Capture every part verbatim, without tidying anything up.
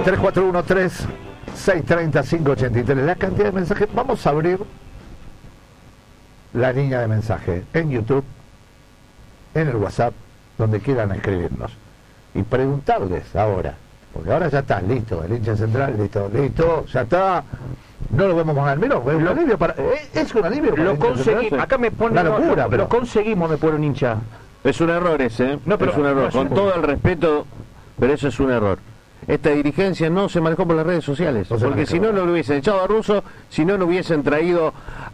tres cuatro uno tres seis tres cero cinco ocho tres. La cantidad de mensajes. Vamos a abrir la línea de mensajes en YouTube, en el WhatsApp, donde quieran escribirnos y preguntarles ahora, porque ahora ya está listo, el hincha central, listo, listo, ya está. No lo vemos más al Mirón, es un alivio para, es un alivio para lo conseguimos, acá me pone una locura, lo, pero lo conseguimos, me pone un hincha. Es un error ese, ¿eh? No, pero es un error, no es con un- todo el respeto, pero eso es un error. Esta dirigencia no se manejó por las redes sociales, No se porque manejó. si no, no lo hubiesen echado a Russo, si no, no hubiesen traído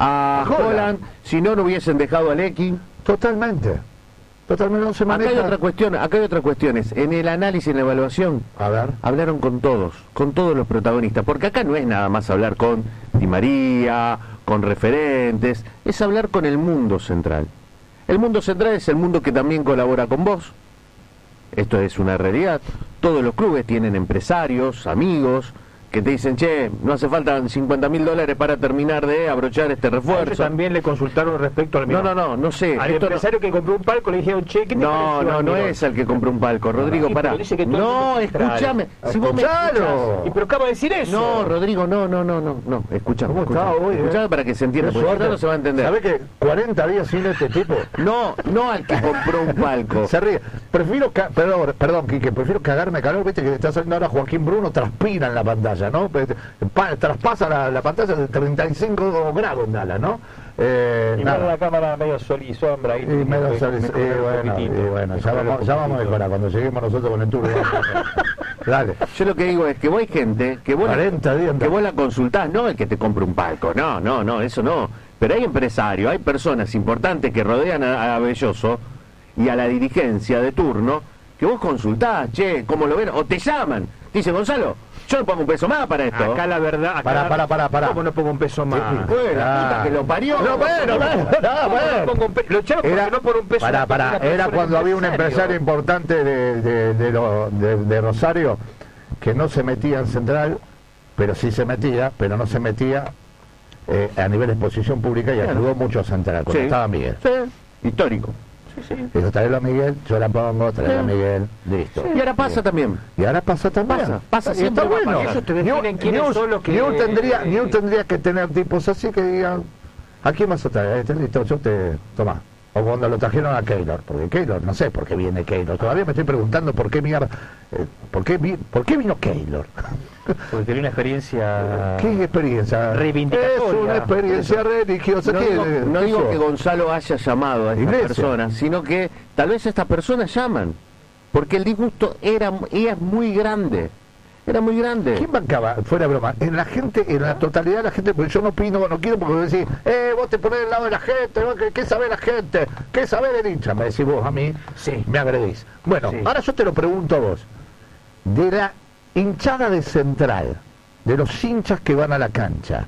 a A Holland. Holland, si no, no hubiesen dejado a Lecky. totalmente, totalmente no se Acá maneja. hay otra cuestión, acá hay otra cuestiones. En el análisis, en la evaluación, A ver, hablaron con todos, con todos los protagonistas, porque acá no es nada más hablar con Di María, con referentes, es hablar con el mundo central. El mundo central es el mundo que también colabora con vos. Esto es una realidad. Todos los clubes tienen empresarios, amigos, que te dicen, che, no hace falta cincuenta mil dólares para terminar de abrochar este A ellos refuerzo. también le consultaron respecto al No, Mirón. no, no, no sé. Al esto no- empresario que compró un palco le dijeron, che, ¿qué te No, pareció no, al no Mirón? es el que compró un palco, Rodrigo, Sí, pará. pero dice que todo el No, mundo es central. escúchame. Si vos me Escuchalo. escuchás- Y pero acaba de decir eso. No, Rodrigo, no, no, no, no, no, escuchame, ¿cómo está escuchame, hoy, eh? escuchame para que se entienda, qué porque si suerte. no, no se va a entender. ¿Sabés que cuarenta días sin este tipo? No, no al que compró un palco. Se ríe. Prefiero, ca- perdón, perdón, Quique, prefiero cagarme de calor, viste que está saliendo ahora Joaquín Bruno, transpira en la pantalla, ¿no? Pe- pa- traspasa la, la pantalla de treinta y cinco grados en Dallas, ¿no? Eh, Y nada. mira la cámara medio sol y sombra ahí. Y menos sol y- me y coloré un bueno, poquitito, y bueno, me ya coloré vamos, un ya vamos a poquitito. mejorar cuando lleguemos nosotros con el tour. Dale. Yo lo que digo es que vos hay gente que vos, la, cuarenta días. que vos la consultás, no el que te compre un palco, no, no, no, eso no. Pero hay empresarios, hay personas importantes que rodean a, a Belloso y a la dirigencia de turno, que vos consultás, che, ¿cómo lo ven? O te llaman, te dice, Gonzalo, yo no pongo un peso más para esto. Acá la verdad. Acá Pará, la- pará, pará, pará. ¿Cómo no pongo un peso más? Bueno, la Ah. puta que lo parió. No, bueno, bueno, no, ¿Cómo no bueno. pongo un pe- Lo echaron porque Era, no por un peso. pará, no por pará, una era persona cuando había un empresario importante de, de, de, lo- de- de Rosario que no se metía en Central, pero sí se metía, pero no se metía eh, a nivel de exposición pública y Claro. ayudó mucho a Central cuando Sí. estaba Miguel. Sí, histórico. Dijo, traerlo a Miguel, yo la pongo, traerlo a Miguel, listo. Y ahora pasa también. Y ahora pasa también. Pasa, pasa y siempre, está va a bueno. pasar. Ellos te definen Newell- quiénes Newell- son los que- Newell tendría, Newell tendría que tener tipos así que digan, ¿a quién vas a traer? Este, listo, yo te... Toma. O cuando lo trajeron a Keylor, porque Keylor, no sé por qué viene Keylor. Todavía me estoy preguntando por qué mierda, eh, por qué vi- por qué vino Keylor. Porque tenía una experiencia. ¿Qué experiencia? Reivindicatoria. Es una experiencia religiosa. No ¿Qué- digo, no qué digo sos? que Gonzalo haya llamado a estas Iglesia. personas, sino que tal vez estas personas llaman, porque el disgusto era, era muy grande, era muy grande. ¿Quién bancaba? Fuera de broma. En la gente, en la totalidad de la gente, porque yo no opino, no quiero porque vos decís, eh, vos te ponés del lado de la gente, ¿no? ¿Qué, qué sabe la gente? ¿Qué sabe el hincha? Me decís vos a mí, Sí. me agredís. Bueno, Sí. ahora yo te lo pregunto a vos. De la hinchada de Central, de los hinchas que van a la cancha,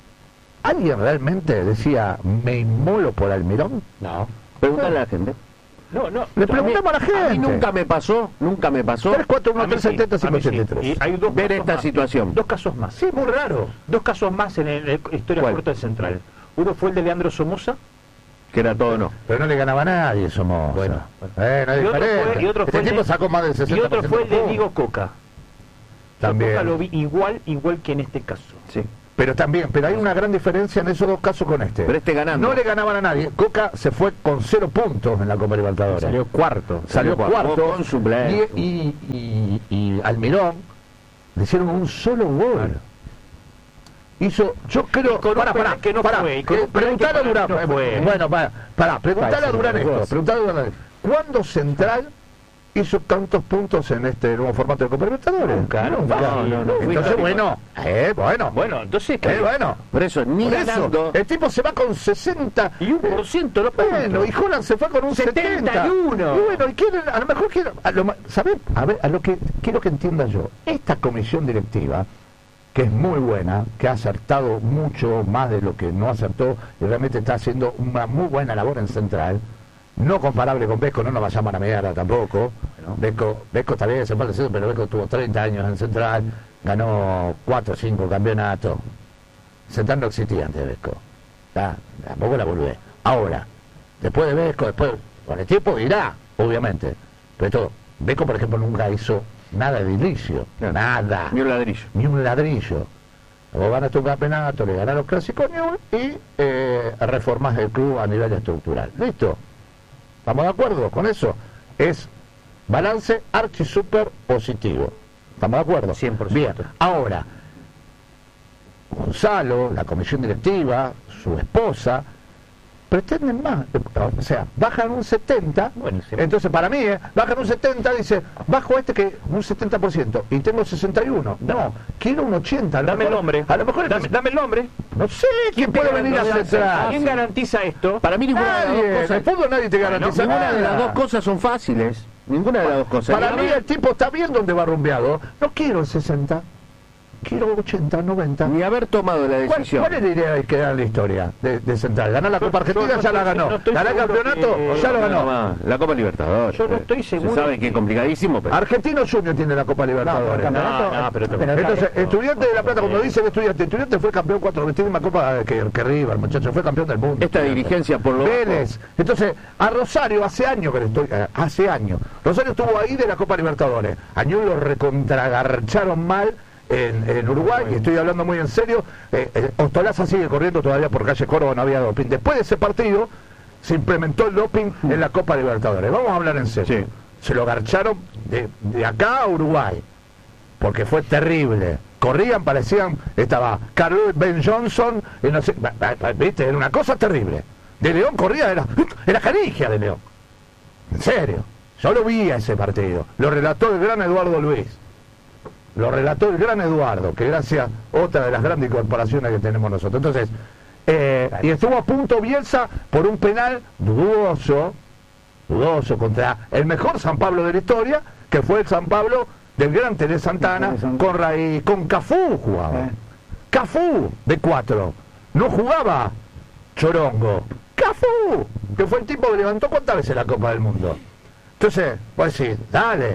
¿alguien realmente decía, me inmolo por Almirón? No. Pregúntale a la gente. No, no. Le preguntamos a la gente. A mí nunca me pasó, nunca me pasó tres cuatro uno A mí tres sí, setenta a cinco mí sí. ochenta y tres. Y hay dos ver casos esta más. situación. Dos casos más. Sí, muy raro. Dos casos más en el- la historia ¿Cuál? corta del Central. Uno fue el de Leandro Somoza. Que era todo no. Pero no le ganaba a nadie, somos. Bueno, eh, no es Y otro diferente. fue, y otro este fue el tipo de- sacó más del sesenta y otro por ciento fue el de puntos. Diego Coca. También. Coca lo vi igual, igual que en este caso. Sí. Pero también, pero hay una gran diferencia en esos dos casos con este. Pero este ganando. No le ganaban a nadie. Coca se fue con cero puntos en la Copa Libertadores. Salió cuarto. Salió Salió cuarto. cuarto con suplente. Y, y, y, y Almirón le hicieron un solo gol. Claro. Hizo, yo creo, Y con un pará, penal pará, que no pará, fue, y con eh, un penal preguntale que a Durán, no fue. eh, bueno, pará, pará, preguntale a Parece Durán una esto, cosa. preguntale a Durán, ¿cuándo Central hizo tantos puntos en este nuevo formato de Copa Libertadores? Nunca, nunca. No, no, no. Entonces, bueno, eh, bueno, Bueno, entonces, eh, bueno. Por eso, ni Por eso, ganando. el tipo se va con sesenta y un por ciento no bueno, y Holland se fue con un setenta. setenta y uno. Y bueno, y quieren, a lo mejor quieren, a lo, ma- ¿sabés? A ver, a lo que quiero que entienda yo, esta comisión directiva, que es muy buena, que ha acertado mucho más de lo que no acertó, y realmente está haciendo una muy buena labor en Central, no comparable con Vesco, no nos vayamos a la mediana tampoco. Vesco, Vesco está bien, se puede decir, pero Vesco tuvo treinta años en Central, ganó cuatro o cinco campeonatos. Central no existía antes de Vesco. ¿Tá? Tampoco la volvé. Ahora, después de Vesco, después, con el tiempo irá, obviamente. Pero esto, Vesco, por ejemplo, nunca hizo nada edilicio, Claro. nada, Ni un ladrillo. ni un ladrillo. Vos ganas tu campeonato, le ganás los clásicos Newell's y eh, reformás el club a nivel estructural. ¿Listo? ¿Estamos de acuerdo con eso? Es balance archi super positivo. ¿Estamos de acuerdo? cien por ciento. Bien, ahora, Gonzalo, la comisión directiva, su esposa, pretenden más, o sea, bajan un setenta, Buenísimo. entonces para mí, ¿eh? bajan un setenta, dice, bajo este que un setenta por ciento y tengo sesenta y uno, no, quiero un ochenta, a lo Dame el mejor- nombre. a lo mejor, dame, dame el nombre. no sé, ¿quién puede venir a centrar? ¿Quién garantiza esto? Para mí ninguna de las Nadie, dos en el cosas, fútbol nadie te garantiza ninguna de las nada. dos cosas son fáciles. Ninguna de las dos cosas. Para Y a mí ver, el tipo está bien donde va rumbeado, no quiero el sesenta, quiero ochenta, noventa. ni haber tomado la ¿Cuál, decisión. ¿Cuál es la idea que da en la historia de, de Central? ¿Ganar la Copa Argentina? yo no Ya la estoy- ganó. no estoy ¿Ganar el seguro campeonato? que- Ya lo Nada ganó. más. La Copa Libertadores. Yo no eh. estoy seguro Se sabe que es complicadísimo, pero... Argentino Junior tiene la Copa Libertadores. No, no, pero- pero- Entonces, Estudiante de La Plata, cuando dicen Estudiante, Estudiante fue campeón cuatro veces, tiene más copa que, que River, muchachos, fue campeón del mundo. Esta dirigencia por lo bajo- Vélez. Entonces, a Rosario hace años que le estoy, eh, hace años. Rosario estuvo ahí de la Copa Libertadores. A Newell's lo recontragarcharon mal en, en Uruguay, y estoy hablando muy en serio. Eh, eh, Ostolaza sigue corriendo todavía por calle Córdoba, no había doping. Después de ese partido, se implementó el doping en la Copa Libertadores. Vamos a hablar en serio. Sí. Se lo garcharon de, de acá a Uruguay, porque fue terrible. Corrían, parecían, estaba Carlos Ben Johnson, y no sé, ba- ba- viste, era una cosa terrible. De León corría, era, era canigia de León. En serio. Yo lo vi a ese partido. Lo relató el gran Eduardo Luis. Lo relató el gran Eduardo, que gracias a otra de las grandes corporaciones que tenemos nosotros. Entonces, eh, y estuvo a punto Bielsa por un penal dudoso, dudoso contra el mejor San Pablo de la historia, que fue el San Pablo del gran Terés Santana, con Raíz, con Cafú jugaba. Cafú de cuatro. No jugaba Chorongo. Cafú, que fue el tipo que levantó cuántas veces la Copa del Mundo. Entonces, vos decís, dale,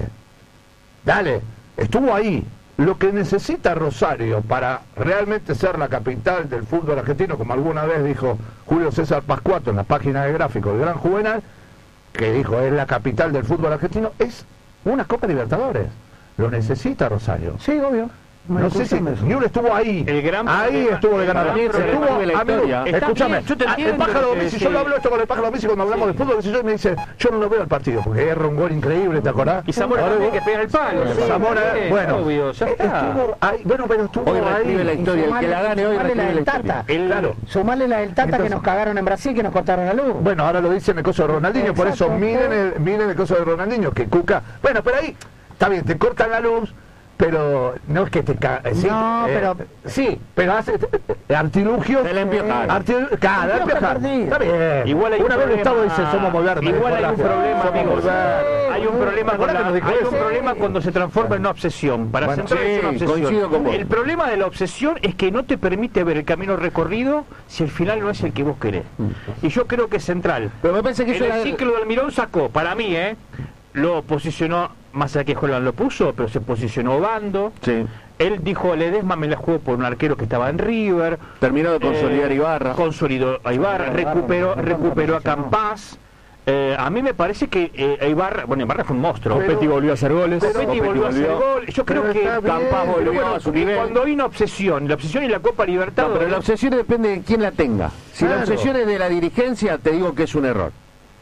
dale, estuvo ahí. Lo que necesita Rosario para realmente ser la capital del fútbol argentino, como alguna vez dijo Julio César Pascuato en la página de gráfico del Gran Juvenal, que dijo es la capital del fútbol argentino, es una Copa Libertadores. Lo necesita Rosario. Sí, obvio. No sé si Newell's estuvo ahí. El gran ahí problema- estuvo de ganar. el gran Estuvo, problema de la amigo, historia. Está escúchame. bien, yo te ah, el entiendo pájaro que- Messi, que- yo lo hablo esto con el pájaro Messi cuando hablamos de fútbol, que yo, y me dice, yo no lo veo al partido, porque erra un gol increíble, ¿te acordás? Y Zamora Ahora también vos- que pega el palo. Sí, Zamora, Sí, bueno, obvio, ya está. estuvo ahí, bueno, pero estuvo Hoy reescribe ahí. la historia. El que la gane hoy Sumale la reescribe la del historia. Tata. El- Claro. Sumale la del Tata Entonces- que nos cagaron en Brasil, que nos cortaron la luz. Bueno, ahora lo dicen el coso de Ronaldinho, por eso Exacto. miren el, miren el coso de Ronaldinho, que Cuca, bueno, pero ahí, está bien, te cortan la luz, pero no es que te ca sí, No, pero- sí, pero hace eh, artilugios. Te la empiojaron. artilu- Claro, La empioja empiojar. perdida. Está bien. Igual hay un Una vez problema. Gustavo dice, somos modernos. Igual hay un Gracias. problema, Somos amigos. modernos. Hay un problema, con ¿Verdad la- que nos dijo hay un eso? problema cuando se transforma en una obsesión. Para Bueno, Central es sí, una obsesión. coincido con vos. El problema de la obsesión es que no te permite ver el camino recorrido si el final no es el que vos querés. Y yo creo que Central, Pero me parece que en eso el era- ciclo del Mirón sacó, para mí, ¿eh? Lo posicionó, más allá que Holland lo puso, pero se posicionó Bando. Sí. Él dijo, Ledesma me la juego por un arquero que estaba en River. Terminó de consolidar Eh, Ibarra. Consolidó a Ibarra, recuperó, recuperó a Campás. Eh, a mí me parece que eh, Ibarra, bueno, Ibarra fue un monstruo. Pero- Copetti volvió a hacer goles. pero- Copetti volvió a hacer volvió. goles. Yo creo Pero que está bien, Campás pero volvió bueno, a su y nivel. cuando Cuando hay una obsesión, la obsesión y la Copa No, Libertadores. pero la obsesión depende de quién la tenga. Si Claro. la obsesión es de la dirigencia, te digo que es un error.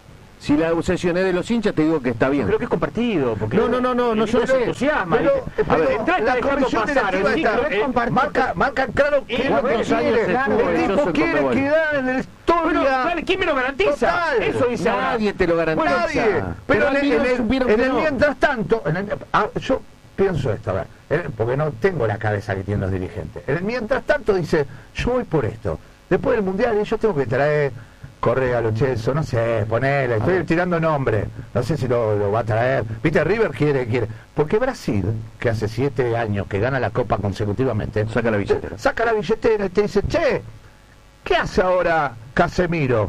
Si la obsesión es de los hinchas, te digo que está bien. Creo que es compartido. Porque No, no, no, no, no, el yo equipo sé. se entusiasma. Pero, ¿viste? pero Central está la dejando comisión pasar el directiva ciclo. está- eh, compartido. marca, marca claro Y que lo que cuántos años quiere. estuvo El tipo Belloso en quiere Conmebol. quedar en la historia. Bueno, dale, ¿quién me lo garantiza? Total. Eso dice ahora. Nadie te lo garantiza. Nadie. Pero en el, algunos en el- supieron en que el no. mientras tanto, en el- ah, yo pienso esto, a ver, eh, porque no tengo la cabeza que tienen los dirigentes. En el mientras tanto dice, yo voy por esto. Después del Mundial y yo tengo que traer Correa, Lo Celso, no sé, ponele, estoy tirando nombre, no sé si lo, lo va a traer. Viste, River quiere, quiere. Porque Brasil, que hace siete años que gana la Copa consecutivamente, Saca la billetera. saca la billetera y te dice, che, ¿qué hace ahora Casemiro?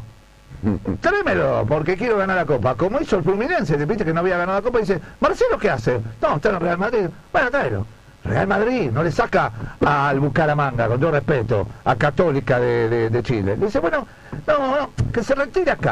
Tráemelo, porque quiero ganar la Copa. Como hizo el Fluminense, te viste que no había ganado la Copa, y dice, Marcelo, ¿qué hace? No, está en el Real Madrid. Bueno, tráelo. Real Madrid no le saca al Bucaramanga, con todo respeto, a Católica de, de, de Chile. Le dice, bueno, no, no, que se retire acá.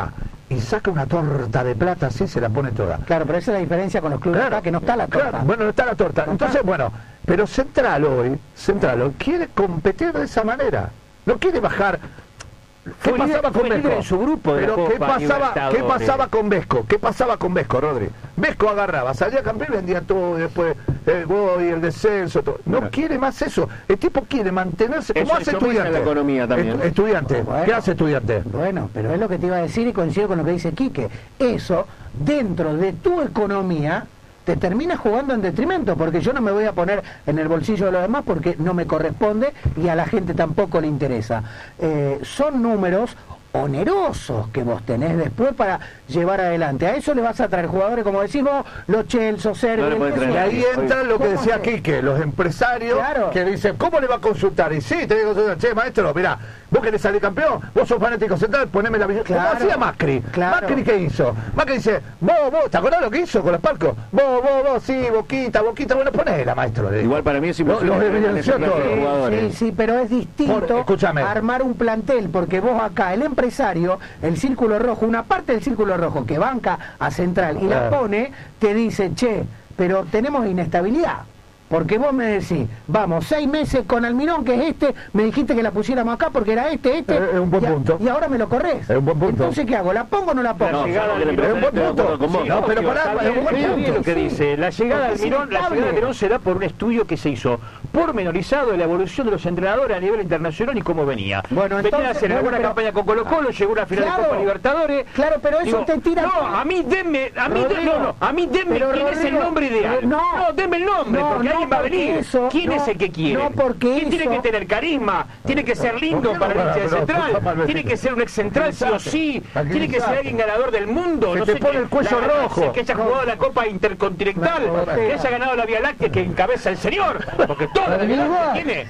y saca una torta de plata, así se la pone toda. Claro, pero esa es la diferencia con los clubes Claro, acá, que no está la torta. claro, bueno, no está la torta. Entonces, bueno, pero Central hoy, Central hoy quiere competir de esa manera. No quiere bajar. ¿Qué Fue líder- pasaba con fue líder Vesco? en su grupo de la Pero ¿qué Copa pasaba, ¿qué Libertadores? pasaba con Vesco? ¿Qué pasaba con Vesco, Rodri? Vesco agarraba, salía campeón y vendía todo, y después el gol y el descenso, todo. No Bueno. quiere más eso. El tipo quiere mantenerse como Eso- hace eso muestra Estudiante. la economía también, Estu- ¿no? Estudiante. Bueno. ¿Qué hace Estudiante? Bueno, pero es lo que te iba a decir y coincido con lo que dice Quique. Eso, dentro de tu economía, te termina jugando en detrimento, porque yo no me voy a poner en el bolsillo de los demás porque no me corresponde y a la gente tampoco le interesa. Eh, son números onerosos que vos tenés después para llevar adelante. A eso le vas a traer jugadores, como decís vos, los Chelsea, Sergio. No le puede Y traer ahí entra lo que ¿Cómo decía se- Quique, los empresarios Claro. que dicen, ¿cómo le va a consultar? Y sí, te digo, che, maestro, mirá, vos querés salir campeón, vos sos fanático central, poneme la visión. Claro. ¿Cómo hacía Macri? Claro. ¿Macri qué hizo? Macri dice, vos, vos, ¿te acordás lo que hizo con los palcos? Vos, vos, vos, sí, Boquita, Boquita, bueno, ponela, maestro. le digo. Igual para mí es Lo- imposible. los evidenció tener esa clase de todo. jugadores. Sí, sí, pero es distinto Por- escúchame. armar un plantel, porque vos acá, el empresario, el círculo rojo, una parte del círculo rojo que banca a Central y la Claro. pone, te dice, che, pero tenemos inestabilidad. Porque vos me decís, vamos, seis meses con Almirón, que es este, me dijiste que la pusiéramos acá porque era este, este, Eh, es un buen y, a- punto. y ahora me lo corres. Es un buen punto. Entonces, ¿qué hago? ¿La pongo o no la pongo? No, llegada yo al no Mirón. Es un buen estoy de acuerdo punto. con vos. Sí, no, pero pará, Está es un bien, buen está bien punto. lo que Sí. dice. La llegada Porque al es Mirón, la llegada inestable. al Mirón se da por un estudio que se hizo pormenorizado de la evolución de los entrenadores a nivel internacional y cómo venía. Bueno, Venía a entonces, hacer una bueno, buena pero- campaña con Colo Colo, llegó a una final Claro. de Copa Libertadores. Claro, pero eso te tira- No, a mí denme, a mí de- Rodrigo, no, no, a mí denme pero quién es el Rodrigo, nombre ideal. no. no denme el nombre, No, porque no, alguien va a porque venir. eso- ¿Quién no, es el que quiere? no, porque ¿Quién tiene eso- que tener carisma? Tiene que ser lindo ¿Por qué para no? el hincha de Pero- pero- Central. pero- Tiene que ser un ex central sí o sí. Tranquilizate. Tiene que ser alguien ganador del mundo. Se no te sé pone qué, el cuello la- rojo. Que haya jugado la Copa Intercontinental, No, no, que no. haya ganado la Vía Láctea que encabeza el señor. Porque toda la Vía Láctea tiene.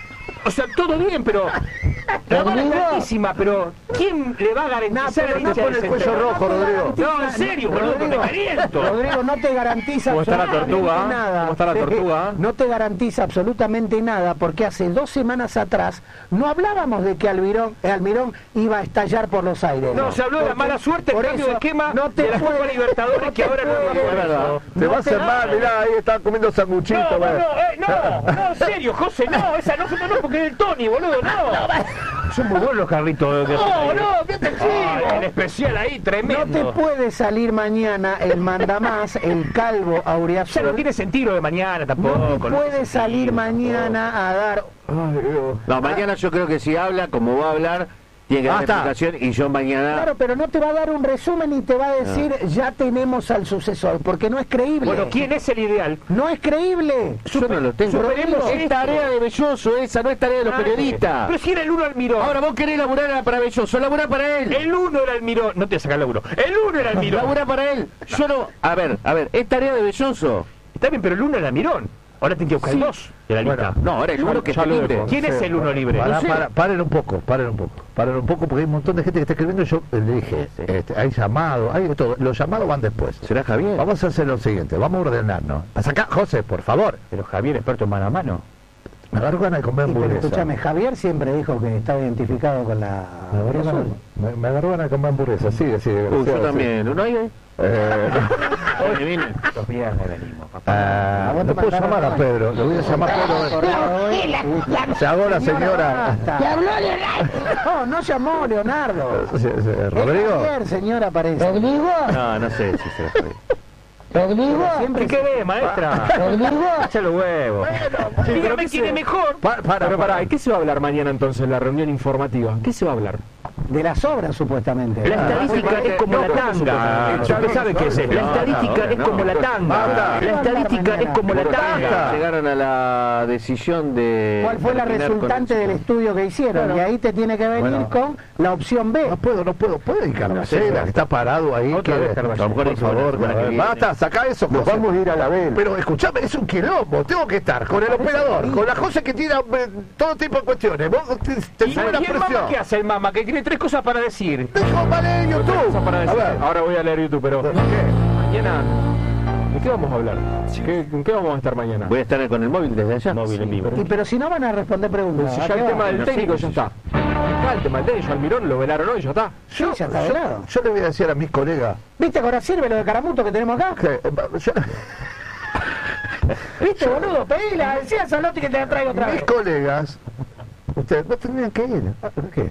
O sea, todo bien, pero la vara es altísima, pero ¿quién le va a garantizar pero al no hincha pone de el cuello Central? rojo, Rodrigo. No, en serio, boludo, porque me caliento. Rodrigo, no te garantiza ¿Cómo está la absolutamente tortuga? nada. ¿Cómo está la tortuga? No te garantiza absolutamente nada porque hace dos semanas atrás no hablábamos de que Almirón, eh, Almirón iba a estallar por los aires. No, se habló de la Porque- mala suerte, el por cambio eso, de esquema no te de la Copa puede- Libertadores no que te ahora no puede- es verdad. Te No va a hacer te- mal, mirá, ahí está comiendo sanguchito. No, no, bueno. no, eh, no, no, en serio, José, no, esa no, no, no, porque es el Tony, boludo, no. Son muy buenos los carritos. No, no, ¿qué te Ay, el especial ahí, No tremendo. te puede salir mañana el mandamás, el calvo Ya Auriazul. no tiene sentido de mañana tampoco. No te no puede tiene salir sentido, mañana a dar. Ay, Dios. No, mañana yo creo que si habla, como va a hablar, tiene que Ah, dar está. explicación y yo mañana... Claro, pero no te va a dar un resumen y te va a decir ya tenemos al sucesor, porque no es creíble. Bueno, ¿quién es el ideal? No es creíble. Yo no lo tengo. superemos Es esto. tarea de Belloso esa, no es tarea de los periodistas. Pero si era el uno Almirón. Ahora vos querés laburar para Belloso, labura para él. El uno era Almirón. No te sacar el uno. El uno era Almirón. Labura para él. Yo no... A ver, a ver, es tarea de Belloso. Está bien, pero el uno era Almirón. Ahora tengo que buscar el dos de la lista. No, ahora el uno que está libre. ¿Quién es el uno libre? Pará, No sé. para, paren un poco, paren un poco, paren un poco porque hay un montón de gente que está escribiendo y yo le dije, este, hay llamados, hay de todo, los llamados van después. ¿Será Javier? Vamos a hacer lo siguiente, vamos a ordenarnos. Pasa acá, José, por favor. Pero Javier, experto en mano a mano. Me agarro ganas de comer Sí, pero hamburguesa. escúchame, Javier siempre dijo que estaba identificado con la. Me agarró ganas, me, me agarró ganas de comer hamburguesa, sí, sí. Uy, yo también. ¿No hay? Eh, Oye, vine. Los viernes venimos, papá. ah, ¿A vos te no puedo mandaron llamar a a- Pedro, lo voy a llamar a Pedro. Se hago la señora. basta. No, no llamó Leonardo. Sí, sí, Es Rodrigo. Javier, señora, parece. ¿Rodrigo? No, no sé si será Javier. ¿Rodrigo? ¿Qué querés, maestra? ¿Rodrigo? Echa los huevos. Dígame quién es mejor. Pa- para, Pero pará, para. ¿y qué se va a hablar mañana entonces en la reunión informativa? ¿Qué se va a hablar? De las obras, supuestamente. La estadística es como la tanga. Usted sabe qué es esto. La estadística es como la tanga. La estadística es como la tanga. Llegaron a la decisión de... ¿Cuál fue la terminar con resultante el del chico. estudio que hicieron? Y ahí te tiene que venir Bueno. con la opción B. No puedo, no puedo, puedo dedicar a que está parado ahí. Otra que- vez, Carvajal. por Por favor, semana que viene. basta, saca eso. Nos José. vamos a ir a la vela. Pero escuchame, es un quilombo, tengo que estar con el operador, con la José que tira eh, todo tipo de cuestiones. Vos te, te ¿Y sube la el mamá presión. qué hace el mamá? Que tiene tres cosas para decir. Dejo vale en YouTube. Para A decir. ver, Ahora voy a leer YouTube, pero ¿qué? mañana... ¿De qué vamos a hablar? ¿Qué, ¿En qué vamos a estar mañana? Voy a estar con el móvil desde allá. Móvil en vivo. Y pero si no van a responder preguntas. Si ¿a ya qué el va? tema del No sé, técnico no ya sé. está. Acá el tema de ellos, Almirón lo velaron hoy, ya está. Sí, ya está velado. Yo le voy a decir a mis colegas ¿Viste que ahora sirve lo de Caramuto que tenemos acá? que... eh, yo- ¿Viste, boludo? Pedila, decía a Salotti que te la traigo otra mis vez. colegas, ustedes no tendrían que ir. ¿Por qué?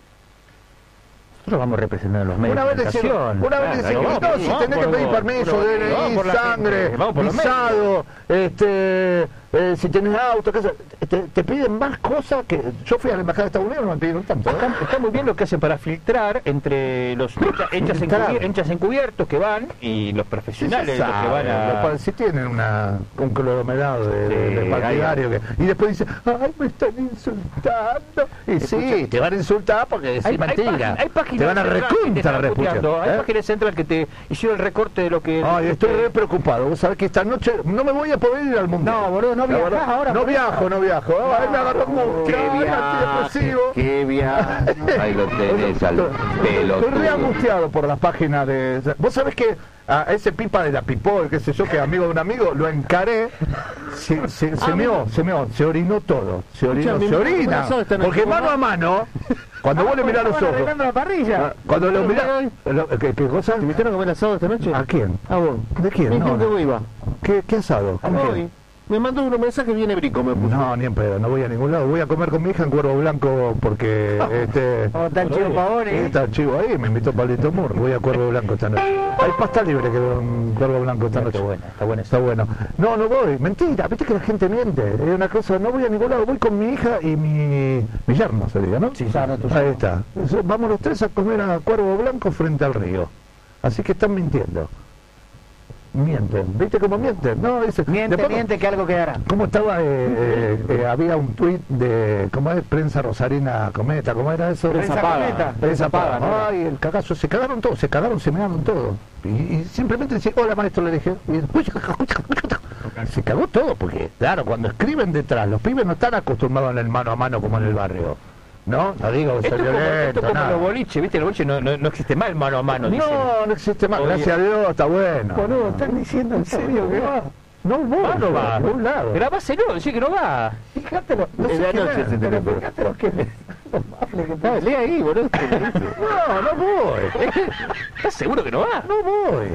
Nosotros vamos representando a los medios Una de vez le decían, comunicación. una vez le decían, Claro, no, vamos, si vamos tenés que por pedir los- permiso, por- D N vamos I, por la sangre, gente, vamos por los visado, este, eh, si tenés auto, qué sé, te, te piden más cosas que... Yo fui a la embajada de Estados Unidos, no me pidieron tanto. ¿eh? Está, está muy bien lo que hacen para filtrar entre los hinchas, hinchas Filtrar. encubier- hinchas encubiertos que van y los Sí, profesionales se los que sabe, van a... los pa- si tienen una, un conglomerado de, de- Sí, de partidario hay- que, y después dicen, ay, me están insultando. Y sí, te van a insultar porque es Hay, hay mentira. págin- hay páginas te van a central que te recontra están reputear. puteando. Hay ¿eh? páginas central que te hicieron el recorte de lo que... Ay, estoy que- re preocupado. Vos sabés que esta noche no me voy a poder ir al mundial. No, boludo, no La viajás verdad, ahora. No por viajo, no viajo. Ay, me agarró como Qué viaje, qué viaje. Ahí lo tenés al Estoy re pelotudo. angustiado por las páginas de... Vos sabés que a ese pipa de la Pipol, qué sé yo, que es amigo de un amigo, lo encaré, se, se, se meó, se meó, se orinó todo, se orinó, Escuchá, se mi- orina, mi- esta noche, porque ¿cómo mano va? a mano, cuando vos le mirás los Estaban ojos, arreglando la parrilla. cuando lo mirás, lo- ¿qué, qué cosa? ¿Te invitaron a comer asado esta noche? ¿A quién? ¿A vos? ¿De quién? Me No, dijeron que no. vos iba. ¿Qué, qué asado? ¿Con Hoy. quién? Me mandó unos mensajes bien brico, me puso. No, ni en pedo, no voy a ningún lado. Voy a comer con mi hija en Cuervo Blanco porque este... Como está el chivo Sí, Pavone. está el chivo ahí, me invitó Pablito Moore. Voy a Cuervo Blanco esta noche. Hay pasta libre que en Cuervo Blanco esta noche. Está buena, está buena. Está bueno. No, no voy. Mentira, viste que la gente miente. Es una cosa, no voy a ningún lado. Voy con mi hija y mi, mi yerno, se diga, ¿no? Sí, claro, tu Ahí está. Vamos los tres a comer a Cuervo Blanco frente al río. Así que están mintiendo. Mienten. ¿Viste cómo mienten? No, dice... Miente, después- miente que algo quedará. ¿Cómo estaba? Eh, eh, eh, había un tuit de, ¿cómo es? Prensa Rosarina Cometa, ¿cómo era eso? Prensa Cometa. Prensa Paga, ¿no? Ay, el cagazo, se cagaron todos, se cagaron, se mearon todos. Y, y simplemente decía, hola maestro, le dije. Y, uy, se cagó todo, porque claro, cuando escriben detrás, los pibes no están acostumbrados en el mano a mano como en el barrio. ¿No? No digo que Esto sea es como, esto violento, es como nada. los boliches, ¿viste? El boliche no, no, no existe más el mano a mano, dicen. No, no existe más, Oye. gracias a Dios, está bueno. Boludo, ¿están diciendo en serio que va? No, voy, Ah, no va. a ningún lado. Grabáselo, decí que no va. Fíjatelo. No Es sé de quién anoche es, ese pero teléfono. fíjate lo que le... lo amable que está. Ah, lee ahí, boludo. No, no voy. ¿Estás seguro que no va? No voy.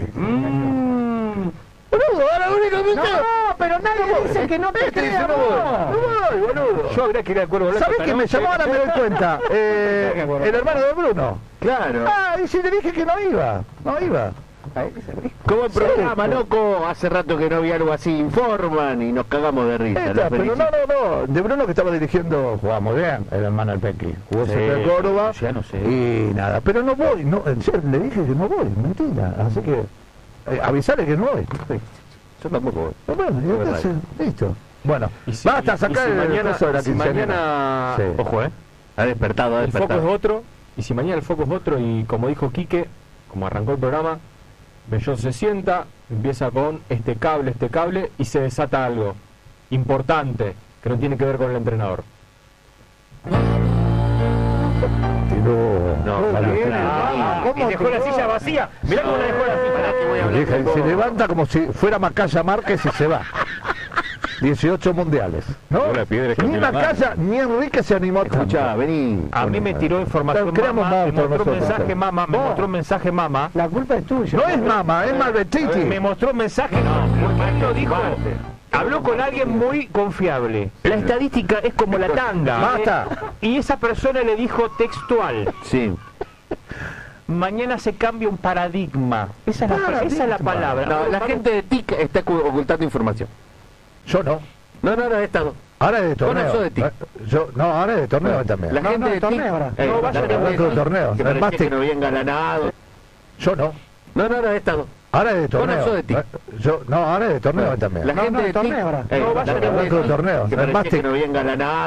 Mm. Boludo, ahora únicamente... No, pero nadie dice que no te Este dice, crea no voy. vos. No voy, boludo. Yo habría que ir al Cuervo Blanco. ¿Sabés esta que me noche. llamó? Ahora me doy cuenta. Eh, el hermano de Bruno. Claro. Ah, y si le dije que no iba. No iba. Como el programa, loco, hace rato que no había algo así, informan y nos cagamos de risa. Esta, los pero felicito. no, no, no. De Bruno que estaba dirigiendo, jugaba muy bien, el hermano del Pequi. Jugó Sí, siempre en Córdoba. ya no sé. Y nada, pero no voy. No, en serio, le dije que no voy, mentira. Así que eh, avisale que no voy. Yo tampoco voy. Pero bueno, y Es entonces, listo. Bueno, Y si- basta, y- y sacar si el mañana- coso de la si quinceañera. mañana- Sí. Ojo, ¿eh? Ha despertado, ha El foco es despertado. otro, y si mañana el foco es otro, y como dijo Quique, como arrancó el programa, Bellón se sienta, empieza con este cable, este cable, y se desata algo importante, que no tiene que ver con el entrenador. Tiró- No, Vale, bien, claro. ah, Y ¿cómo dejó la tiró? silla vacía. Mirá cómo la dejó la silla. Mi hija, y se levanta como si fuera Macaya Márquez y se va. dieciocho mundiales. ¿no? La piedra que Ni tiene la Macaya ni Enrique se animó tanto. Escuchá, vení. A mí me tiró información Pero creamos mamá, me monstruos mostró un nosotros. mensaje mamá, me Vos. mostró un mensaje mamá. La culpa es tuya. No es mama, es Malvestiti. Me mostró un mensaje, no, porque él lo dijo. Habló con alguien muy confiable. La estadística es como la tanga. Basta. Y esa persona le dijo textual: Sí. mañana se cambia un paradigma. Esa es la, esa es la Paradigma. palabra. No, la gente de T I C está ocu- ocultando información. Yo no. No, no, no, he estado. Ahora es de Vos no torneo. sos de T I C. Eh, Yo, no, ahora es de torneo también. La No, gente no, de torneo T I C. ahora. Eh, No, vaya la que gente de otro T I C, torneo. Que El parecía Mastic. que no habían ganado. Yo no. No, no, no, he estado. Ahora es de Vos no torneo. sos de T I C. Eh, Yo, no, ahora es de torneo también. La No, gente no, de torneo T I C. ahora. Eh, No, vaya la que gente otro de T I C, torneo. Que El parecía Mastic. que no habían ganado.